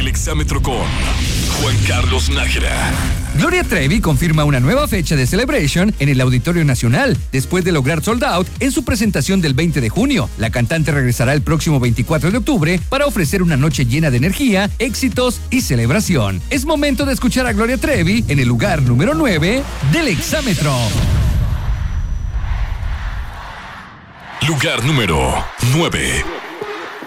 Exámetro con Juan Carlos Nájera. Gloria Trevi confirma una nueva fecha de Celebration en el Auditorio Nacional, después de lograr sold out en su presentación del 20 de junio. La cantante regresará el próximo 24 de octubre para ofrecer una noche llena de energía, éxitos y celebración. Es momento de escuchar a Gloria Trevi en el lugar número 9 del Exámetro. Lugar número 9.